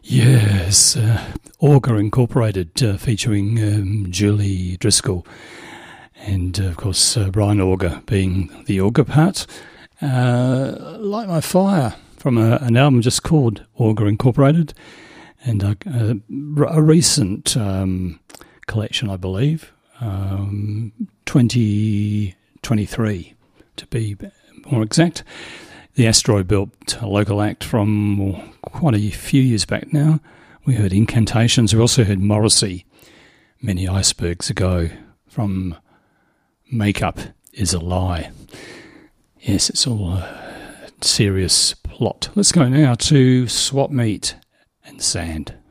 Yes, Auger Incorporated, featuring Julie Driscoll, and of course Brian Auger being the Auger part. Light My Fire from an album just called Auger Incorporated, and a recent collection, I believe, 2023 to be more exact. The Asteroid Belt local act from quite a few years back now. We heard Incantations. We also heard Morrissey many icebergs ago from Makeup Is a Lie. Yes, it's all a serious plot. Let's go now to Swap Meet and Sand.